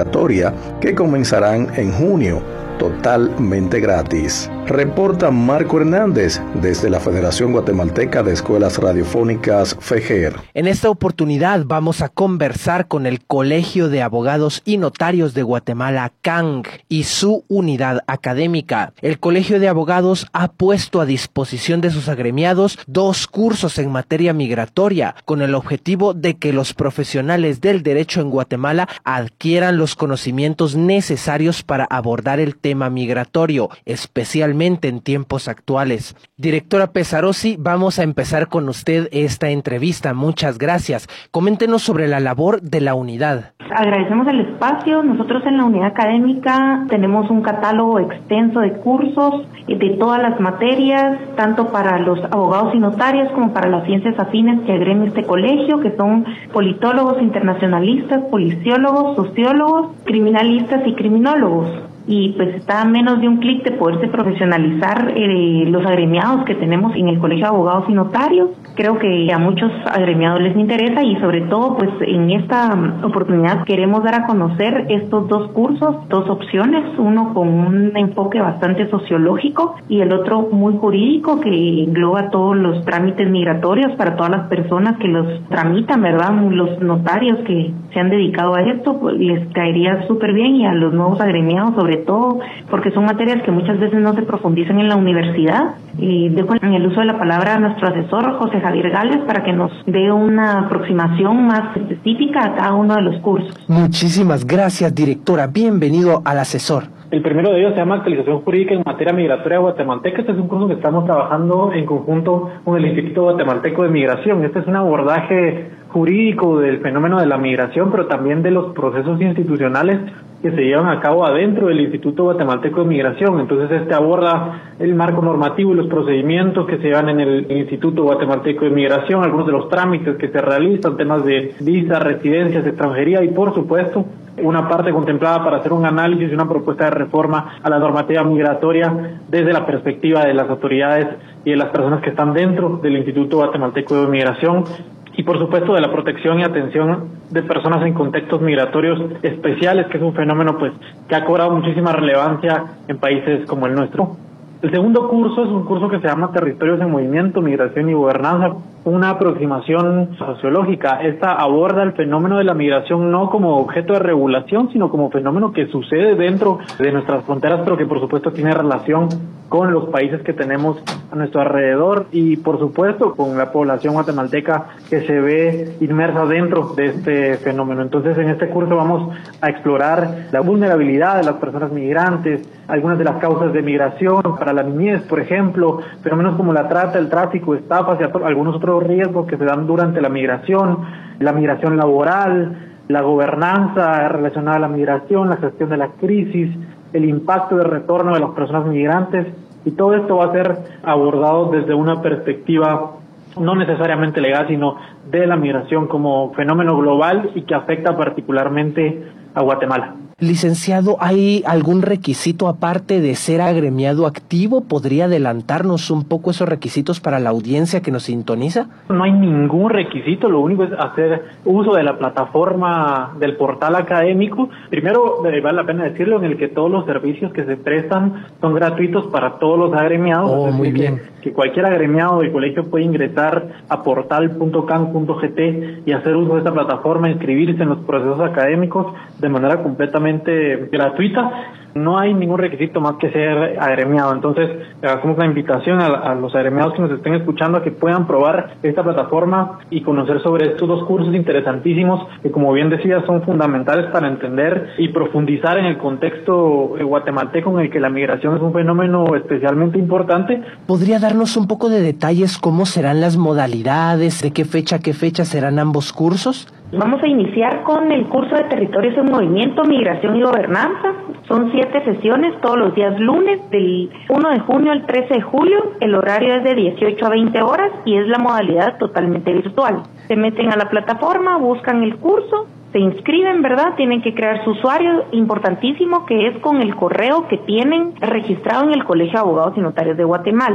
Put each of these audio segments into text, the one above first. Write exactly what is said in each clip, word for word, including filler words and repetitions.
migratoria que comenzarán en junio, totalmente gratis. Reporta Marco Hernández desde la Federación Guatemalteca de Escuelas Radiofónicas FEGER. En esta oportunidad vamos a conversar con el Colegio de Abogados y Notarios de Guatemala, C A N G, y su unidad académica. El Colegio de Abogados ha puesto a disposición de sus agremiados dos cursos en materia migratoria, con el objetivo de que los profesionales del derecho en Guatemala adquieran los conocimientos necesarios para abordar el tema migratorio, especialmente en tiempos actuales. Directora Pesarosi, vamos a empezar con usted esta entrevista. Muchas gracias. Coméntenos sobre la labor de la unidad. Agradecemos el espacio. Nosotros en la unidad académica tenemos un catálogo extenso de cursos de todas las materias, tanto para los abogados y notarios como para las ciencias afines que agremia este colegio, que son politólogos, internacionalistas, policiólogos, sociólogos, criminalistas y criminólogos. Y pues está a menos de un clic de poderse profesionalizar eh, los agremiados que tenemos en el Colegio de Abogados y Notarios. Creo que a muchos agremiados les interesa y sobre todo pues en esta oportunidad queremos dar a conocer estos dos cursos, dos opciones, uno con un enfoque bastante sociológico y el otro muy jurídico que engloba todos los trámites migratorios para todas las personas que los tramitan, ¿verdad? Los notarios que se han dedicado a esto, pues les caería súper bien, y a los nuevos agremiados sobre todo, porque son materias que muchas veces no se profundizan en la universidad. Y dejo en el uso de la palabra a nuestro asesor, José Javier Gálvez, para que nos dé una aproximación más específica a cada uno de los cursos. Muchísimas gracias, directora. Bienvenido al asesor. El primero de ellos se llama Actualización Jurídica en Materia Migratoria Guatemalteca. Este es un curso que estamos trabajando en conjunto con el Instituto Guatemalteco de Migración. Este es un abordaje jurídico del fenómeno de la migración, pero también de los procesos institucionales que se llevan a cabo adentro del Instituto Guatemalteco de Migración. Entonces este aborda el marco normativo y los procedimientos que se llevan en el Instituto Guatemalteco de Migración, algunos de los trámites que se realizan, temas de visa, residencias, extranjería y por supuesto una parte contemplada para hacer un análisis y una propuesta de reforma a la normativa migratoria desde la perspectiva de las autoridades y de las personas que están dentro del Instituto Guatemalteco de Migración, y por supuesto de la protección y atención de personas en contextos migratorios especiales, que es un fenómeno pues que ha cobrado muchísima relevancia en países como el nuestro. El segundo curso es un curso que se llama Territorios en Movimiento, Migración y Gobernanza, una aproximación sociológica. Esta aborda el fenómeno de la migración no como objeto de regulación, sino como fenómeno que sucede dentro de nuestras fronteras, pero que por supuesto tiene relación con los países que tenemos a nuestro alrededor y por supuesto con la población guatemalteca que se ve inmersa dentro de este fenómeno. Entonces en este curso vamos a explorar la vulnerabilidad de las personas migrantes, algunas de las causas de migración para la niñez, por ejemplo, fenómenos como la trata, el tráfico, estafas y algunos otros riesgos que se dan durante la migración, la migración laboral, la gobernanza relacionada a la migración, la gestión de la crisis, el impacto del retorno de las personas migrantes, y todo esto va a ser abordado desde una perspectiva no necesariamente legal, sino de la migración como fenómeno global y que afecta particularmente a Guatemala. Licenciado, ¿hay algún requisito aparte de ser agremiado activo? ¿Podría adelantarnos un poco esos requisitos para la audiencia que nos sintoniza? No hay ningún requisito, lo único es hacer uso de la plataforma del portal académico. Primero, eh, vale la pena decirlo, en el que todos los servicios que se prestan son gratuitos para todos los agremiados. Oh, muy bien. Que, que cualquier agremiado del colegio puede ingresar a portal punto can punto gt y hacer uso de esta plataforma, inscribirse en los procesos académicos de manera completamente gratuita. No hay ningún requisito más que ser agremiado. Entonces, hacemos la invitación a, a los agremiados que nos estén escuchando a que puedan probar esta plataforma y conocer sobre estos dos cursos interesantísimos que, como bien decía, son fundamentales para entender y profundizar en el contexto guatemalteco en el que la migración es un fenómeno especialmente importante. ¿Podría darnos un poco de detalles cómo serán las modalidades, de qué fecha a qué fecha serán ambos cursos? Vamos a iniciar con el curso de Territorios en Movimiento, Migración y Gobernanza. Son siete sesiones todos los días lunes, del primero de junio al trece de julio. El horario es de dieciocho a veinte horas y es la modalidad totalmente virtual. Se meten a la plataforma, buscan el curso, se inscriben, ¿verdad? Tienen que crear su usuario, importantísimo, que es con el correo que tienen registrado en el Colegio de Abogados y Notarios de Guatemala.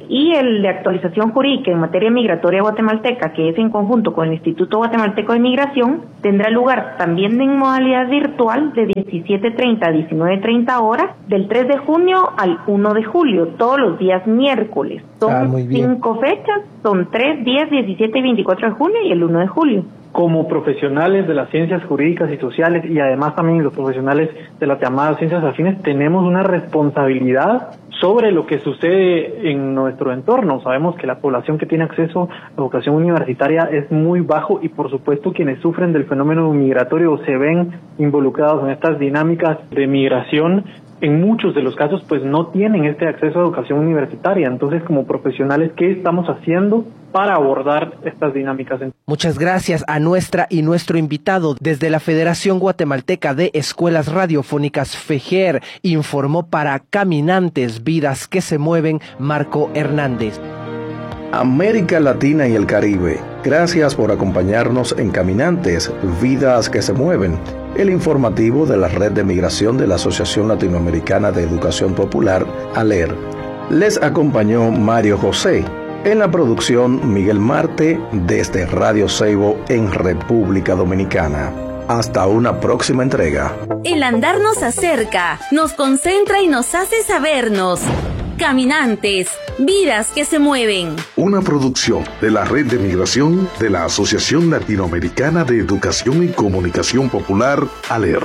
y el de actualización jurídica en materia migratoria guatemalteca, que es en conjunto con el Instituto Guatemalteco de Migración, tendrá lugar también en modalidad virtual de diecisiete treinta a diecinueve treinta horas, del tres de junio al uno de julio, todos los días miércoles. Son ah, cinco fechas, son tres, diez, diecisiete y veinticuatro de junio y el uno de julio. Como profesionales de las ciencias jurídicas y sociales y además también los profesionales de las llamadas ciencias afines, tenemos una responsabilidad sobre lo que sucede en nuestro entorno. Sabemos que la población que tiene acceso a educación universitaria es muy bajo y por supuesto quienes sufren del fenómeno migratorio o se ven involucrados en estas dinámicas de migración, en muchos de los casos pues no tienen este acceso a educación universitaria. Entonces, como profesionales, ¿qué estamos haciendo para abordar estas dinámicas? Muchas gracias a nuestra y nuestro invitado desde la Federación Guatemalteca de Escuelas Radiofónicas FEGER, informó para Caminantes, Vidas que se Mueven, Marco Hernández. América Latina y el Caribe, gracias por acompañarnos en Caminantes, Vidas que se Mueven, el informativo de la Red de Migración de la Asociación Latinoamericana de Educación Popular, ALER. Les acompañó Mario José. En la producción, Miguel Marte, desde Radio Seibo en República Dominicana. Hasta una próxima entrega. El andar nos acerca, nos concentra y nos hace sabernos. Caminantes, vidas que se mueven. Una producción de la Red de Migración de la Asociación Latinoamericana de Educación y Comunicación Popular, ALER.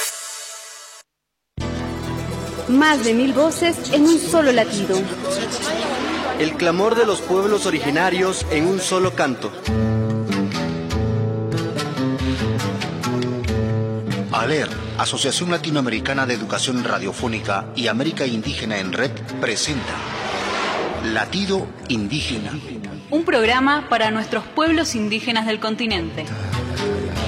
Más de mil voces en un solo latido. El clamor de los pueblos originarios en un solo canto. ALER, Asociación Latinoamericana de Educación Radiofónica y América Indígena en Red, presenta Latido Indígena. Un programa para nuestros pueblos indígenas del continente.